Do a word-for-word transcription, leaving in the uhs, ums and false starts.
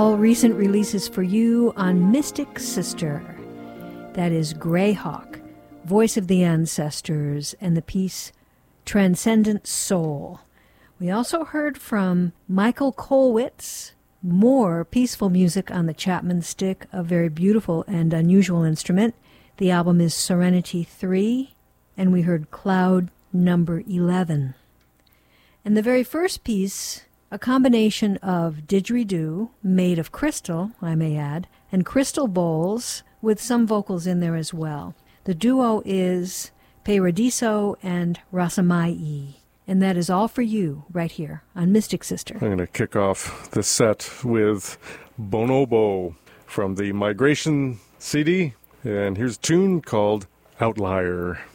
All recent releases for you on Mystic Sister. That is Greyhawk, Voice of the Ancestors, and the piece Transcendent Soul. We also heard from Michael Kolwitz, more peaceful music on the Chapman stick, a very beautiful and unusual instrument. The album is Serenity three, and we heard Cloud Number eleven. And the very first piece, a combination of didgeridoo, made of crystal, I may add, and crystal bowls with some vocals in there as well. The duo is Paradiso and Rasamai. And that is all for you right here on Mystic Sister. I'm going to kick off the set with Bonobo from the Migration C D. And here's a tune called Outlier.